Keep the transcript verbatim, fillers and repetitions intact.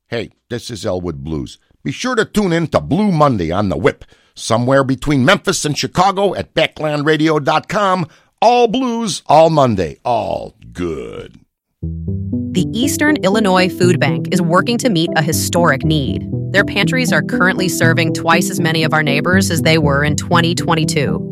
Hey, this is Elwood Blues. Be sure to tune in to Blue Monday on the Whip, somewhere between Memphis and Chicago at Backland Radio dot com. All blues, all Monday, all good. The Eastern Illinois Food Bank is working to meet a historic need. Their pantries are currently serving twice as many of our neighbors as they were in twenty twenty-two.